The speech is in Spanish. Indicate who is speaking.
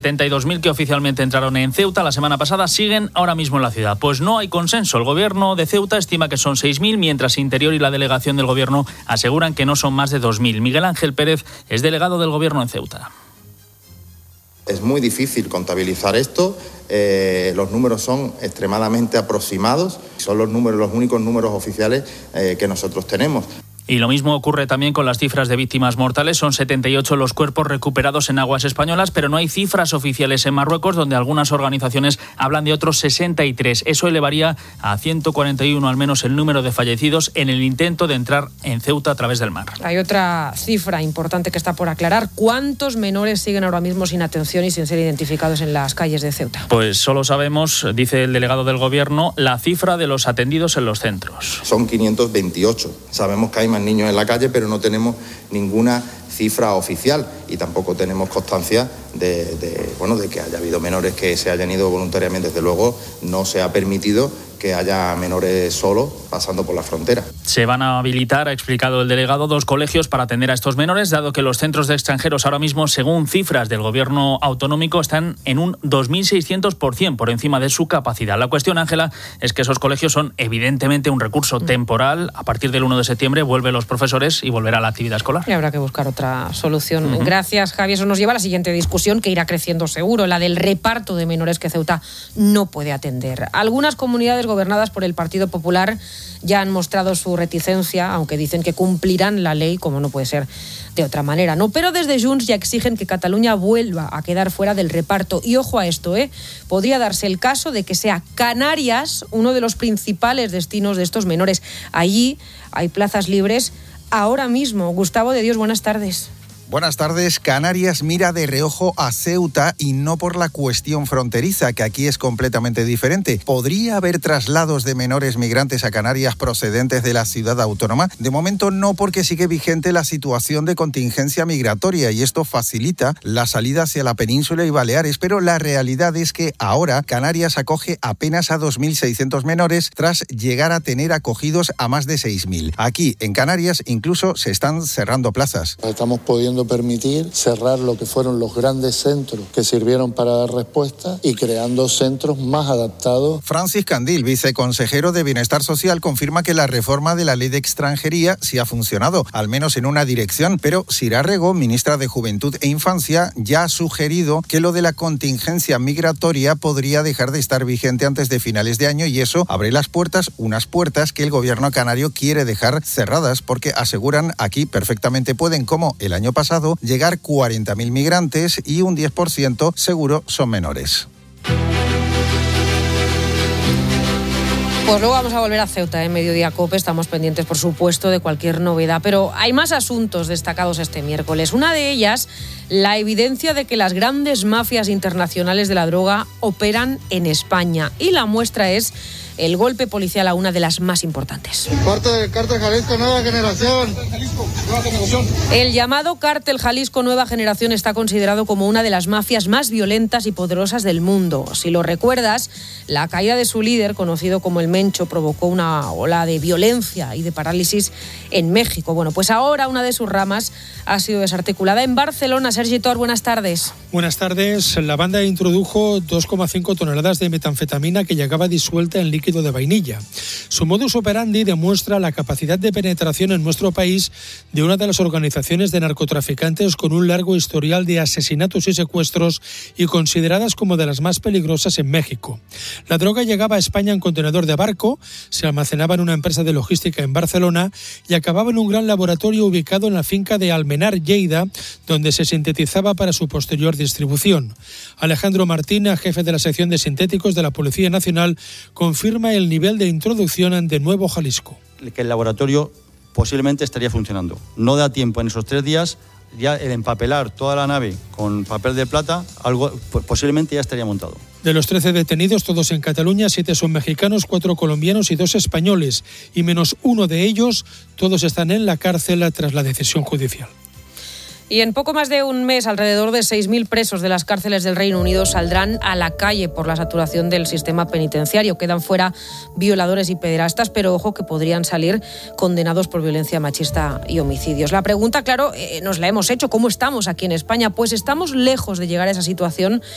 Speaker 1: 72.000 que oficialmente entraron en Ceuta la semana pasada siguen ahora mismo en la ciudad. Pues no hay consenso. El gobierno de Ceuta estima que son 6.000, mientras Interior y la delegación del gobierno aseguran que no son más de 2.000. Miguel Ángel Pérez es delegado del gobierno en Ceuta.
Speaker 2: Es muy difícil contabilizar esto. Los números son extremadamente aproximados. Son los únicos números oficiales que nosotros tenemos.
Speaker 1: Y lo mismo ocurre también con las cifras de víctimas mortales. Son 78 los cuerpos recuperados en aguas españolas, pero no hay cifras oficiales en Marruecos, donde algunas organizaciones hablan de otros 63. Eso elevaría a 141 al menos el número de fallecidos en el intento de entrar en Ceuta a través del mar.
Speaker 3: Hay otra cifra importante que está por aclarar. ¿Cuántos menores siguen ahora mismo sin atención y sin ser identificados en las calles de Ceuta?
Speaker 1: Pues solo sabemos, dice el delegado del gobierno, la cifra de los atendidos en los centros.
Speaker 2: Son 528. Sabemos que hay más niños en la calle, pero no tenemos ninguna cifra oficial y tampoco tenemos constancia de que haya habido menores que se hayan ido voluntariamente. Desde luego no se ha permitido que haya menores solos pasando por la frontera.
Speaker 1: Se van a habilitar, ha explicado el delegado, 2 colegios para atender a estos menores, dado que los centros de extranjeros ahora mismo, según cifras del gobierno autonómico, están en un 2.600% por encima de su capacidad. La cuestión, Ángela, es que esos colegios son evidentemente un recurso temporal. A partir del 1 de septiembre vuelven los profesores y volverá la actividad escolar.
Speaker 3: Y habrá que buscar otra solución. Gracias, Javi. Eso nos lleva a la siguiente discusión, que irá creciendo seguro, la del reparto de menores que Ceuta no puede atender. Algunas comunidades gobernadas por el Partido Popular ya han mostrado su reticencia, aunque dicen que cumplirán la ley, como no puede ser de otra manera, ¿no? Pero desde Junts ya exigen que Cataluña vuelva a quedar fuera del reparto. Y ojo a esto, podría darse el caso de que sea Canarias uno de los principales destinos de estos menores. Allí hay plazas libres ahora mismo. Gustavo de Dios, buenas tardes.
Speaker 4: Buenas tardes. Canarias mira de reojo a Ceuta y no por la cuestión fronteriza, que aquí es completamente diferente. ¿Podría haber traslados de menores migrantes a Canarias procedentes de la ciudad autónoma? De momento no, porque sigue vigente la situación de contingencia migratoria y esto facilita la salida hacia la península y Baleares, pero la realidad es que ahora Canarias acoge apenas a 2.600 menores tras llegar a tener acogidos a más de 6.000. Aquí, en Canarias, incluso se están cerrando plazas.
Speaker 5: Estamos pudiendo permitir cerrar lo que fueron los grandes centros que sirvieron para dar respuesta y creando centros más adaptados.
Speaker 4: Francis Candil, viceconsejero de Bienestar Social, confirma que la reforma de la ley de extranjería sí ha funcionado, al menos en una dirección, pero Sira Rego, ministra de Juventud e Infancia, ya ha sugerido que lo de la contingencia migratoria podría dejar de estar vigente antes de finales de año y eso abre las puertas, unas puertas que el gobierno canario quiere dejar cerradas porque aseguran aquí perfectamente pueden, como el año pasado, llegar 40.000 migrantes y un 10% seguro son menores.
Speaker 3: Pues luego vamos a volver a Ceuta, en Mediodía COPE. Estamos pendientes, por supuesto, de cualquier novedad. Pero hay más asuntos destacados este miércoles. Una de ellas, la evidencia de que las grandes mafias internacionales de la droga operan en España. Y la muestra es el golpe policial a una de las más importantes.
Speaker 5: Parte del Cártel Jalisco Nueva Generación.
Speaker 3: El llamado Cártel Jalisco Nueva Generación está considerado como una de las mafias más violentas y poderosas del mundo. Si lo recuerdas, la caída de su líder, conocido como el Mencho, provocó una ola de violencia y de parálisis en México. Bueno, pues ahora una de sus ramas ha sido desarticulada en Barcelona. Sergi Tor, buenas tardes.
Speaker 6: Buenas tardes. La banda introdujo 2,5 toneladas de metanfetamina que llegaba disuelta en líquido de vainilla. Su modus operandi demuestra la capacidad de penetración en nuestro país de una de las organizaciones de narcotraficantes con un largo historial de asesinatos y secuestros y consideradas como de las más peligrosas en México. La droga llegaba a España en contenedor de barco, se almacenaba en una empresa de logística en Barcelona y acababa en un gran laboratorio ubicado en la finca de Almenar, Lleida, donde se sintetizaba para su posterior distribución. Alejandro Martín, jefe de la sección de sintéticos de la Policía Nacional, confirma el nivel de introducción de Nuevo Jalisco.
Speaker 7: Que el laboratorio posiblemente estaría funcionando. No da tiempo en esos 3 días, ya el empapelar toda la nave con papel de plata, algo posiblemente ya estaría montado.
Speaker 6: De los 13 detenidos, todos en Cataluña, 7 son mexicanos, 4 colombianos y 2 españoles, y menos uno de ellos, todos están en la cárcel tras la decisión judicial.
Speaker 3: Y en poco más de un mes, alrededor de 6.000 presos de las cárceles del Reino Unido saldrán a la calle por la saturación del sistema penitenciario. Quedan fuera violadores y pederastas, pero ojo que podrían salir condenados por violencia machista y homicidios. La pregunta, claro, nos la hemos hecho. ¿Cómo estamos aquí en España? Pues estamos lejos de llegar a esa situación